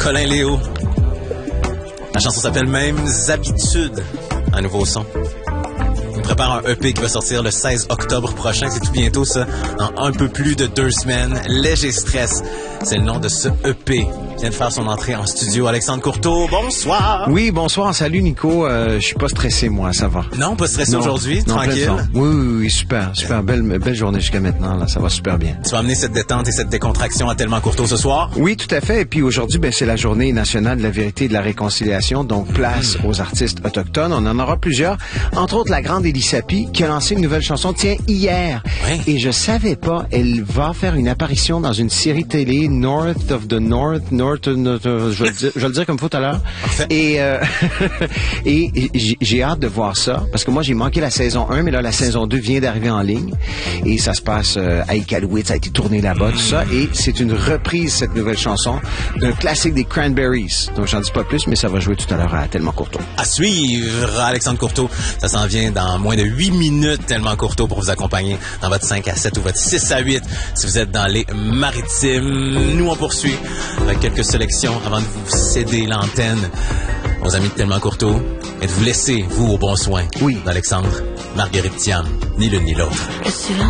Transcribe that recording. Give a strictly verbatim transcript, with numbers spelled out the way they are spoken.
Colin Léo. La chanson s'appelle Mêmes habitudes. Un nouveau son. Il prépare un E P qui va sortir le seize octobre prochain. C'est tout bientôt, ça. Dans un peu plus de deux semaines. Léger stress. C'est le nom de ce E P. Il vient de faire son entrée en studio. Alexandre Courteau, bonsoir. Oui, bonsoir. Salut, Nico. Euh, je suis pas stressé, moi. Ça va. Non, pas stressé aujourd'hui. Tranquille. Oui, oui, oui. Super. Super. Belle, belle journée jusqu'à maintenant. Là, ça va super bien. Tu vas amener cette détente et cette décontraction à Tellement Courteau ce soir? Oui, tout à fait. Et puis aujourd'hui, ben, c'est la journée nationale de la vérité et de la réconciliation. Donc, place mmh. aux artistes autochtones. On en aura plusieurs. Entre autres, la grande Élie Sapi, qui a lancé une nouvelle chanson, tiens, hier. Oui. Et je savais pas, elle va faire une apparition dans une série télé, North of the North, North, North je, vais le dire, je vais le dire comme faut tout à l'heure. Parfait. Et, euh, et j'ai, j'ai hâte de voir ça, parce que moi, j'ai manqué la saison un, mais là, la saison deux vient d'arriver en ligne. Et ça se passe euh, à Iqaluit, ça a été tourné là-bas, tout ça. Et c'est une reprise, cette nouvelle chanson, d'un classique des Cranberries. Donc, j'en dis pas plus, mais ça va jouer tout à l'heure à Tellement Courteau. À suivre, Alexandre Courteau. Ça s'en vient dans moins de huit minutes, Tellement Courteau, pour vous accompagner dans votre cinq à sept ou votre six à huit si vous êtes dans les maritimes. Nous, on poursuit avec quelques sélections avant de vous céder l'antenne aux amis de Tellement Courteau et de vous laisser, vous, au bon soin, oui, d'Alexandre Marguerite Thiam, ni l'une ni l'autre.